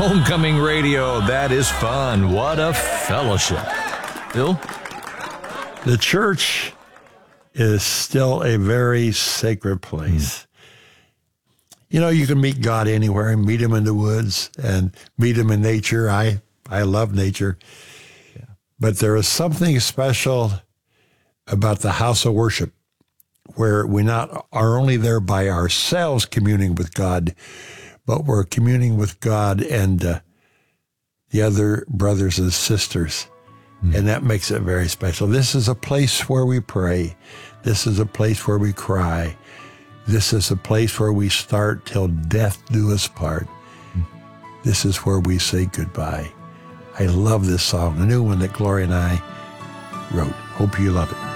Homecoming Radio, that is fun. What a fellowship. Bill? The church is still a very sacred place. You know, you can meet God anywhere and meet him in the woods and meet him in nature. I love nature. Yeah. But there is something special about the house of worship where we not are only there by ourselves communing with God, but we're communing with God and the other brothers and sisters. And that makes it very special. This is a place where we pray. This is a place where we cry. This is a place where we start till death do us part. This is where we say goodbye. I love this song, a new one that Gloria and I wrote. Hope you love it.